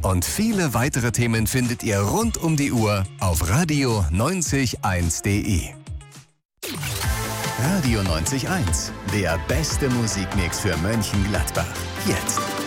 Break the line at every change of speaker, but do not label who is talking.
Und viele weitere Themen findet ihr rund um die Uhr auf radio90.1.de. Radio 90.1, der beste Musikmix für Mönchengladbach. Jetzt.